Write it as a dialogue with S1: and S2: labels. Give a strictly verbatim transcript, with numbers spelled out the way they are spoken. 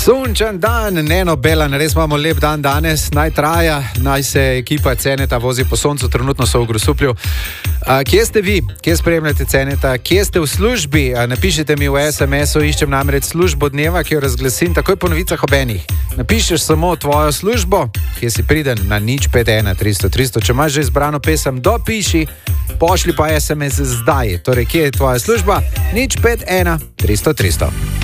S1: Sončen dan, Neno Belan, res imamo lep dan danes, naj traja, naj se ekipa Ceneta vozi po soncu, trenutno so v Grosuplju. A, kje ste vi, kje spremljate Ceneta, kje ste v službi? A, napišite mi v es em esu, iščem namreč službo dneva, ki jo razglasim takoj po novicah ob enih. Napišeš samo tvojo službo, kje si priden na nič pet ena tristo tristo. Če imaš že izbrano pesem, dopiši, pošli pa es em es zdaj. Torej, kje je tvoja služba? nič pet ena tristo tristo.